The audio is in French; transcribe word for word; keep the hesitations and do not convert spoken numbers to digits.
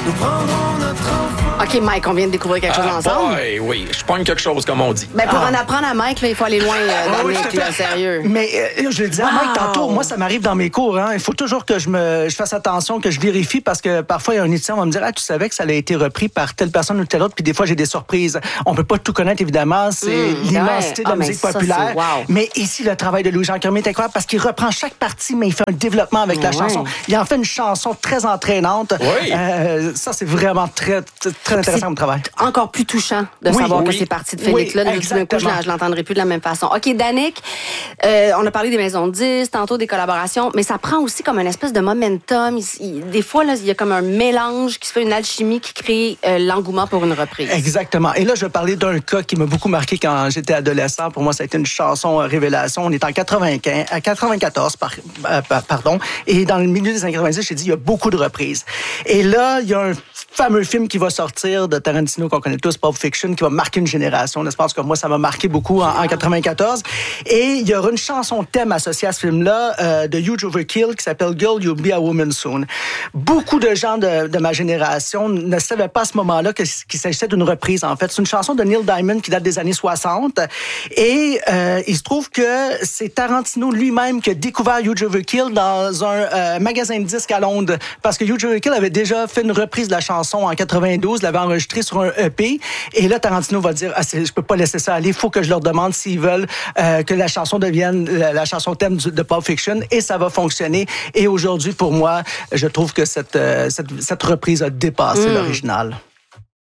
nous prendrons notre enfant. OK, Mike, on vient de découvrir quelque chose Ah, ensemble. boy, oui, je pogne quelque chose, comme on dit. Ben, pour Ah. en apprendre à Mike, là, il faut aller loin euh, dans Oui, le tout à Nick, là, fait. sérieux. Mais euh, je le disais à Mike Wow. tantôt, moi, ça m'arrive dans mes cours. Hein. Il faut toujours que je me je fasse attention, que je vérifie, parce que parfois, il y a un étudiant qui va me dire « Ah, tu savais que ça a été repris par telle personne ou telle autre? » Puis des fois, j'ai des surprises. On peut pas tout connaître, évidemment. C'est Mmh, l'immensité ouais. de la Ah, mais musique ça, populaire. c'est wow. Mais ici, le travail de Louis-Jean Cormier est incroyable parce qu'il reprend chaque partie, mais il fait un développement avec la Ouais. chanson. Il en fait une chanson très entraînante. Oui. Euh, ça, c'est vraiment très, très, très intéressant comme travail. Encore plus touchant de Oui, savoir que oui. c'est parti de Félix. Oui, là, tout d'un coup, exactement. je, je l'entendrai plus de la même façon. OK, Danick, euh, on a parlé des maisons de disques, tantôt des collaborations, mais ça prend aussi comme une espèce de momentum. Il- il- des fois, là, il y a comme un mélange qui se fait, une alchimie qui crée euh, l'engouement pour une reprise. Exactement. Et là, je vais parler d'un cas qui m'a beaucoup marqué quand j'étais adolescent. Pour moi, ça a été une chanson euh, révélation. On est en quatre-vingt-quinze, à quatre-vingt-quatorze, par, euh, par- pardon. Et dans le milieu des années quatre-vingt-dix, j'ai dit, il y a beaucoup de reprises. Et là, il y a un fameux film qui va sortir de Tarantino qu'on connaît tous, Pulp Fiction, qui va marquer une génération. Je pense que moi, ça m'a marqué beaucoup en, en quatre-vingt-quatorze. Et il y aura une chanson thème associée à ce film-là euh, de Huge Overkill qui s'appelle Girl, You'll Be a Woman Soon. Beaucoup de gens de, de ma génération ne savaient pas à ce moment-là que- qu'il s'agissait d'une reprise, en fait. C'est une chanson de Neil Diamond qui date des années soixante. Et euh, il se trouve que c'est Tarantino lui-même qui a découvert Huge Overkill dans un euh, magasin de disques à Londres. Parce que Huge Overkill avait déjà fait une reprise de la chanson en quatre-vingt-douze, l'avait enregistrée sur un E P. Et là, Tarantino va dire, ah, c'est- je peux pas laisser ça aller, il faut que je leur demande s'ils veulent euh, que la chanson devienne la, la chanson thème du- de Pulp Fiction. Et ça va fonctionner. Et aujourd'hui, pour moi, je trouve que cette, euh, cette, cette reprise a dépassé Mm. l'original.